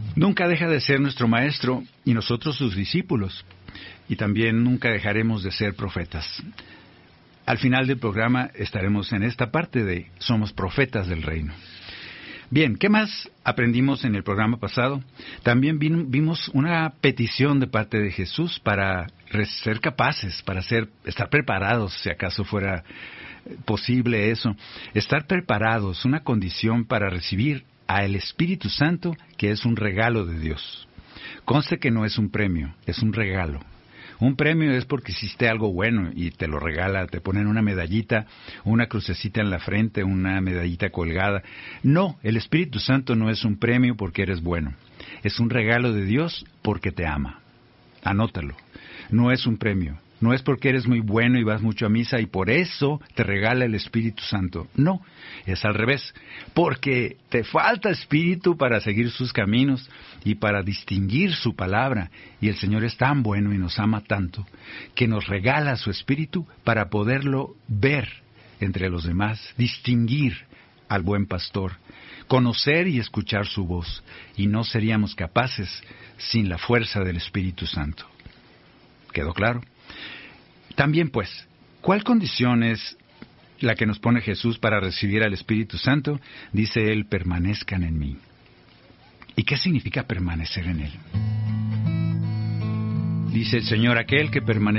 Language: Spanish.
Nunca deja de ser nuestro Maestro y nosotros sus discípulos. Y también nunca dejaremos de ser profetas. Al final del programa estaremos en esta parte de Somos Profetas del Reino. Bien, ¿qué más aprendimos en el programa pasado? También vimos una petición de parte de Jesús para ser capaces, para estar preparados, si acaso fuera posible eso. Estar preparados, una condición para recibir al Espíritu Santo, que es un regalo de Dios. Conste que no es un premio, es un regalo. Un premio es porque hiciste algo bueno y te lo regala, te ponen una medallita, una crucecita en la frente, una medallita colgada. No, el Espíritu Santo no es un premio porque eres bueno. Es un regalo de Dios porque te ama. Anótalo. No es un premio. No es porque eres muy bueno y vas mucho a misa y por eso te regala el Espíritu Santo. No, es al revés. Porque te falta espíritu para seguir sus caminos y para distinguir su palabra. Y el Señor es tan bueno y nos ama tanto que nos regala su espíritu para poderlo ver entre los demás, distinguir al buen pastor, conocer y escuchar su voz. Y no seríamos capaces sin la fuerza del Espíritu Santo. ¿Quedó claro? También pues, ¿cuál condición es la que nos pone Jesús para recibir al Espíritu Santo? Dice Él, permanezcan en mí. ¿Y qué significa permanecer en Él? Dice el Señor, aquel que permanece